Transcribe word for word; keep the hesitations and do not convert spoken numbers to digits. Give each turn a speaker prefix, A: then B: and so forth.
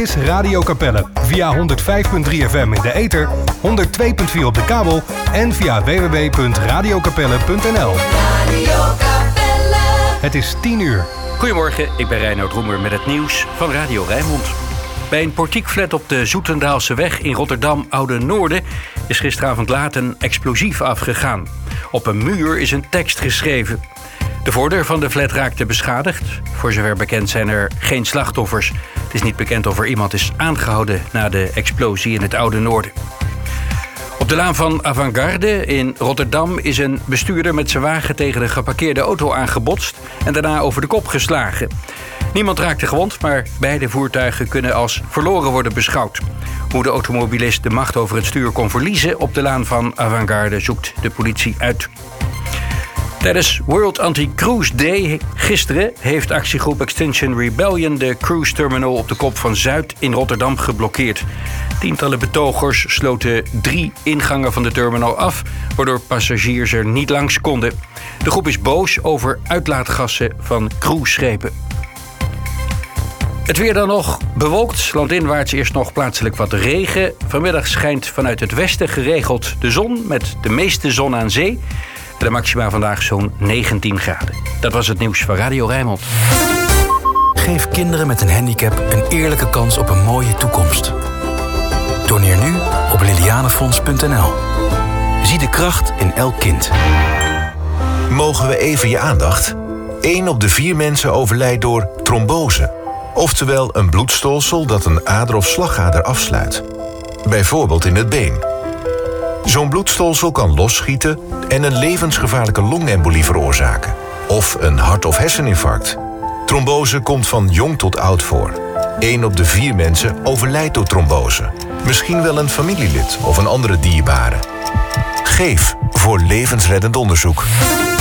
A: is Radio Capelle. Via honderd vijf komma drie F M in de ether, honderd twee komma vier op de kabel en via w w w punt radio capelle punt n l. Radio Capelle. Het is tien uur.
B: Goedemorgen, ik ben Reinoud Roemer met het nieuws van Radio Rijnmond. Bij een portiekflat op de Zoetendaalseweg in Rotterdam Oude Noorden is gisteravond laat een explosief afgegaan. Op een muur is een tekst geschreven. De voordeur van de flat raakte beschadigd. Voor zover bekend zijn er geen slachtoffers. Het is niet bekend of er iemand is aangehouden na de explosie in het Oude Noorden. Op de laan van Avantgarde in Rotterdam is een bestuurder met zijn wagen tegen de geparkeerde auto aangebotst en daarna over de kop geslagen. Niemand raakte gewond, maar beide voertuigen kunnen als verloren worden beschouwd. Hoe de automobilist de macht over het stuur kon verliezen op de laan van Avantgarde zoekt de politie uit. Tijdens World Anti-Cruise Day gisteren heeft actiegroep Extinction Rebellion de cruise terminal op de Kop van Zuid in Rotterdam geblokkeerd. Tientallen betogers sloten drie ingangen van de terminal af, waardoor passagiers er niet langs konden. De groep is boos over uitlaatgassen van cruiseschepen. Het weer dan nog bewolkt, landinwaarts eerst nog plaatselijk wat regen. Vanmiddag schijnt vanuit het westen geregeld de zon met de meeste zon aan zee. De maxima vandaag zo'n negentien graden. Dat was het nieuws van Radio Rijnmond.
C: Geef kinderen met een handicap een eerlijke kans op een mooie toekomst. Doneer nu op lilianefonds punt n l. Zie de kracht in elk kind.
D: Mogen we even je aandacht? Eén op de vier mensen overlijdt door trombose. Oftewel een bloedstolsel dat een ader of slagader afsluit. Bijvoorbeeld in het been. Zo'n bloedstolsel kan losschieten en een levensgevaarlijke longembolie veroorzaken. Of een hart- of herseninfarct. Trombose komt van jong tot oud voor. Eén op de vier mensen overlijdt door trombose. Misschien wel een familielid of een andere dierbare. Geef voor levensreddend onderzoek.